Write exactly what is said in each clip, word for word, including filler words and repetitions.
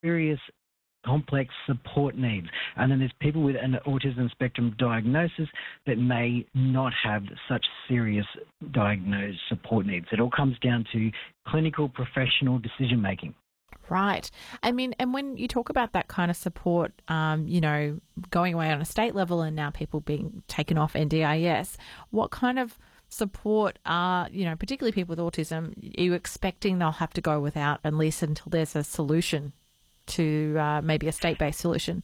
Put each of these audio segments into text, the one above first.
serious complex support needs. And then there's people with an autism spectrum diagnosis that may not have such serious diagnosed support needs. It all comes down to clinical professional decision making. Right. I mean, and when you talk about that kind of support, um, you know, going away on a state level and now people being taken off N D I S, what kind of support are, you know, particularly people with autism, are you expecting they'll have to go without at least until there's a solution to uh, maybe a state-based solution?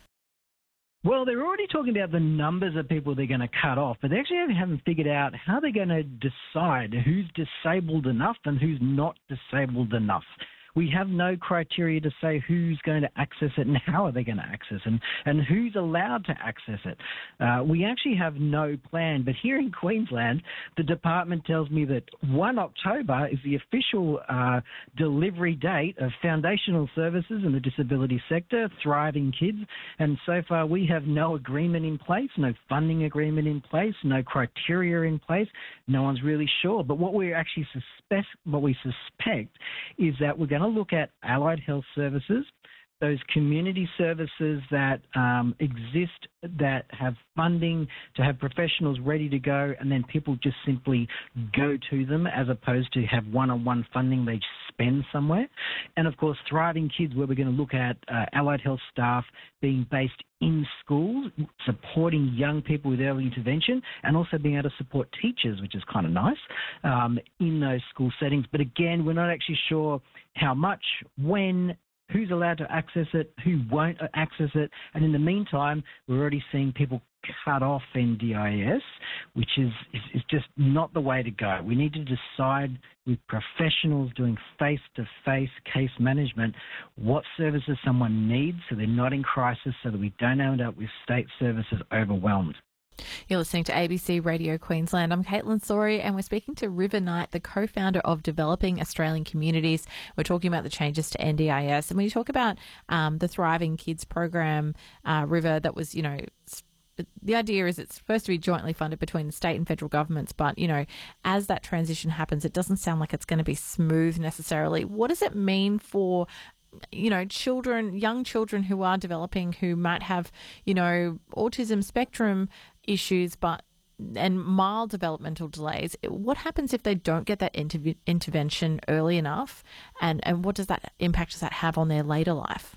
Well, they're already talking about the numbers of people they're going to cut off, but they actually haven't figured out how they're going to decide who's disabled enough and who's not disabled enough. We have no criteria to say who's going to access it and how are they going to access it and, and who's allowed to access it. Uh, we actually have no plan, but here in Queensland, the department tells me that the first of October is the official uh, delivery date of foundational services in the disability sector, Thriving Kids, and so far we have no agreement in place, no funding agreement in place, no criteria in place. No one's really sure, but what we actually suspect, what we suspect is that we're going to look at allied health services, those community services that um, exist that have funding to have professionals ready to go, and then people just simply go to them as opposed to have one-on-one funding they spend somewhere. And of course, Thriving Kids, where we're going to look at uh, allied health staff being based in schools, supporting young people with early intervention, and also being able to support teachers, which is kind of nice, um, in those school settings. But again, we're not actually sure how much, when, who's allowed to access it, who won't access it. And in the meantime, we're already seeing people cut off N D I S, which is, is, is just not the way to go. We need to decide with professionals doing face-to-face case management what services someone needs so they're not in crisis, so that we don't end up with state services overwhelmed. You're listening to A B C Radio Queensland. I'm Caitlin Sori, and we're speaking to River Knight, the co-founder of Developing Australian Communities. We're talking about the changes to N D I S. And when you talk about um, the Thriving Kids program, uh, River, that was, you know, the idea is it's supposed to be jointly funded between the state and federal governments. But, you know, as that transition happens, it doesn't sound like it's going to be smooth necessarily. What does it mean for, you know, children, young children who are developing, who might have, you know, autism spectrum issues, but and mild developmental delays? What happens if they don't get that interv- intervention early enough, and, and what does that impact does that have on their later life?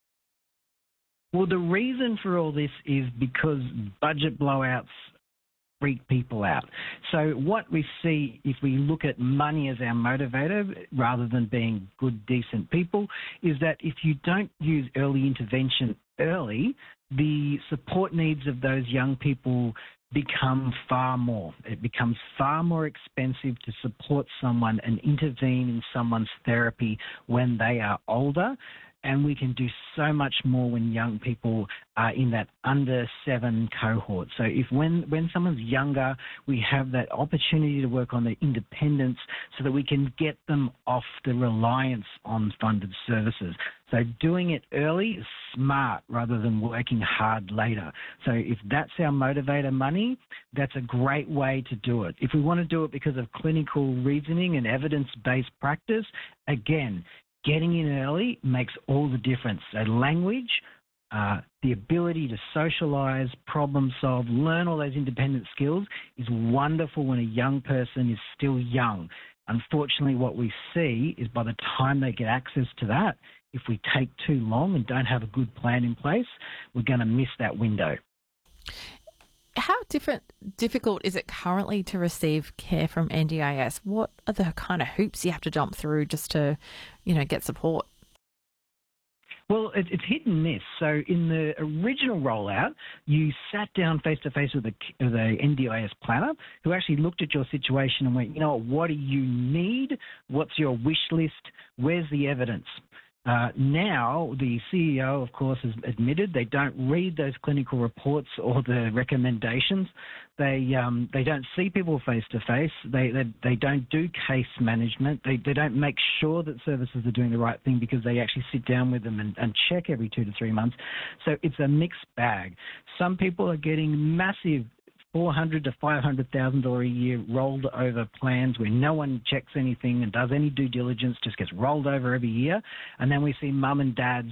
Well, the reason for all this is because budget blowouts freak people out. So what we see if we look at money as our motivator rather than being good, decent people is that if you don't use early intervention early, the support needs of those young people become far more. It becomes far more expensive to support someone and intervene in someone's therapy when they are older. And we can do so much more when young people are in that under seven cohort. So if when, when someone's younger, we have that opportunity to work on their independence so that we can get them off the reliance on funded services. So doing it early is smart rather than working hard later. So if that's our motivator money, that's a great way to do it. If we want to do it because of clinical reasoning and evidence-based practice, again, getting in early makes all the difference. So language, uh, the ability to socialise, problem solve, learn all those independent skills is wonderful when a young person is still young. Unfortunately, what we see is by the time they get access to that, if we take too long and don't have a good plan in place, we're going to miss that window. How different, difficult is it currently to receive care from N D I S? What are the kind of hoops you have to jump through just to, you know, get support? Well, it, it's hit and miss. So in the original rollout, you sat down face-to-face with a, with a N D I S planner who actually looked at your situation and went, you know what, what do you need? What's your wish list? Where's the evidence? Uh, now, the C E O, of course, has admitted they don't read those clinical reports or the recommendations. They um, they don't see people face to face. They they they don't do case management. They they don't make sure that services are doing the right thing because they actually sit down with them and, and check every two to three months. So it's a mixed bag. Some people are getting massive four hundred to five hundred thousand dollars a year rolled over plans where no one checks anything and does any due diligence, just gets rolled over every year. And then we see mum and dads